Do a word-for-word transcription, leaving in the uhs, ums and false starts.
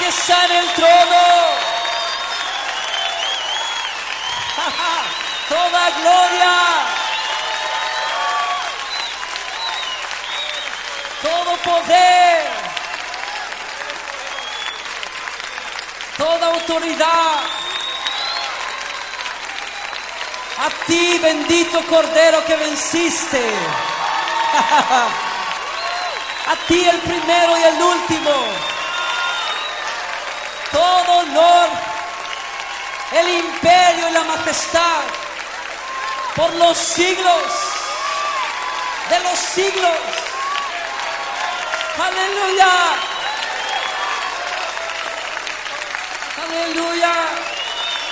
que está en el trono. Toda gloria, todo poder, toda autoridad, a ti, bendito Cordero que venciste. A ti, el primero y el último. Todo honor, el imperio y la majestad por los siglos de los siglos. Aleluya. Aleluya.